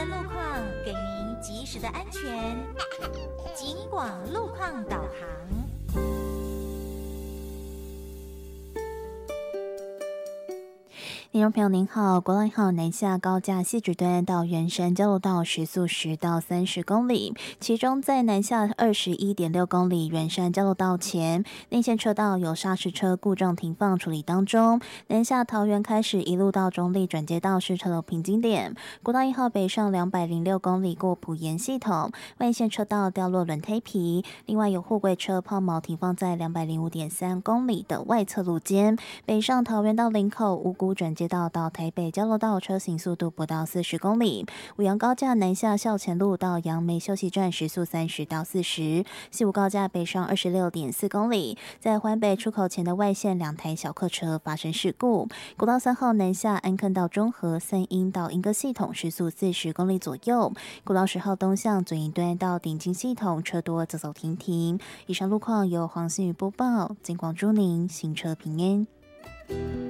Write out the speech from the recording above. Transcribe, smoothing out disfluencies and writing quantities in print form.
的路况，给您及时的安全。警广路况导航。 听众朋友您好，国道1号南下高架汐止段到圆山交流道时速10到30公里，其中在南下21.6公里圆山交流道前，内线车道有砂石车故障停放处理当中，南下桃园开始一路到中立转接道是车流瓶颈点。国道1号北上206公里过埔盐系统，外线车道掉落轮胎皮，另外有货柜车抛锚停放在205.3公里的外侧路肩，北上桃园到林口五股转接道到台北交流道车行速度不到40公里，五杨高架南下校前路到杨梅休息站时速30到40，西武高架北上26.4公里，在环北出口前的外线2台小客车发生事故。国道3号南下安坑到中和三鹰到莺歌系统时速40公里左右，国道10号东向左营端到顶金系统车多走走停停。以上路况由黄信宇播报，警广祝您行车平安。